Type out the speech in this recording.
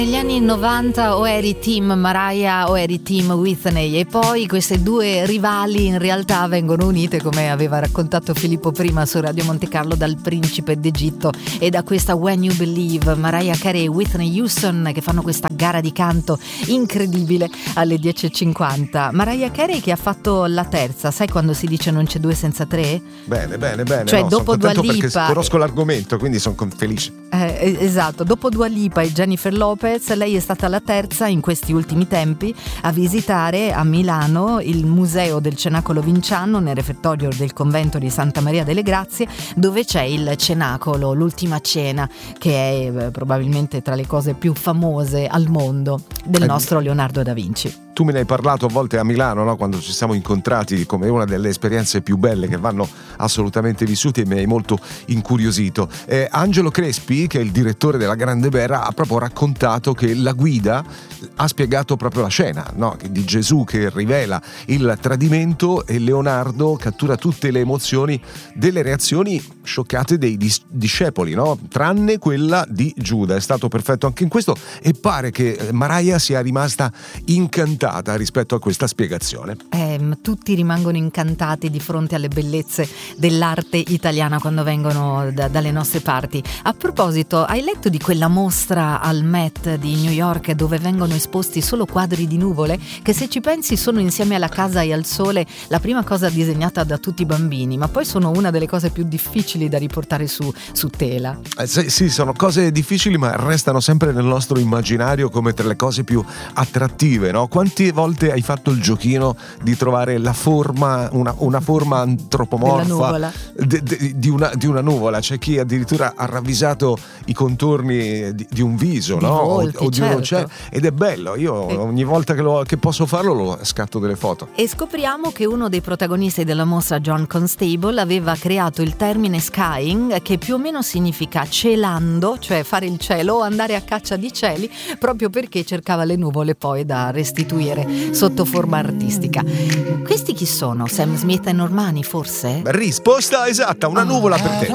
Negli anni 90 o eri team Mariah o eri team Whitney, e poi queste due rivali in realtà vengono unite, come aveva raccontato Filippo prima su Radio Monte Carlo, dal Principe d'Egitto e da questa When You Believe. Mariah Carey e Whitney Houston che fanno questa gara di canto incredibile alle 10.50. Mariah Carey che ha fatto la terza, sai quando si dice non c'è due senza tre? Bene. Cioè no, dopo Dua Lipa, perché conosco l'argomento, quindi sono felice. Esatto, dopo Dua Lipa e Jennifer Lopez, lei è stata la terza in questi ultimi tempi a visitare a Milano il Museo del Cenacolo Vinciano, nel refettorio del convento di Santa Maria delle Grazie, dove c'è il cenacolo, l'ultima cena, che è probabilmente tra le cose più famose al mondo del nostro Leonardo da Vinci. Tu me ne hai parlato a volte a Milano, no? Quando ci siamo incontrati, come una delle esperienze più belle che vanno assolutamente vissute, e mi hai molto incuriosito. Angelo Crespi, che è il direttore della Grande Bera, ha proprio raccontato che la guida ha spiegato proprio la scena, no? Di Gesù che rivela il tradimento e Leonardo cattura tutte le emozioni delle reazioni scioccate dei discepoli, no? Tranne quella di Giuda. È stato perfetto anche in questo, e pare che Mariah sia rimasta incantata rispetto a questa spiegazione. Tutti rimangono incantati di fronte alle bellezze dell'arte italiana quando vengono dalle nostre parti. A proposito, hai letto di quella mostra al Met di New York dove vengono esposti solo quadri di nuvole, che se ci pensi sono, insieme alla casa e al sole, la prima cosa disegnata da tutti i bambini, ma poi sono una delle cose più difficili da riportare su tela. Sì, sono cose difficili, ma restano sempre nel nostro immaginario come tra le cose più attrattive, no? Quante volte hai fatto il giochino di trovare la forma, una forma antropomorfa di una nuvola? C'è chi addirittura ha ravvisato i contorni di un viso, di no? volti, o di un certo. ed è bello. Io ogni volta che posso farlo lo scatto delle foto. E scopriamo che uno dei protagonisti della mostra, John Constable, aveva creato il termine skying, che più o meno significa celando, cioè fare il cielo o andare a caccia di cieli, proprio perché cercava le nuvole poi da restituire sotto forma artistica. Questi chi sono? Sam Smith e Normani, forse? Risposta esatta, una nuvola per te.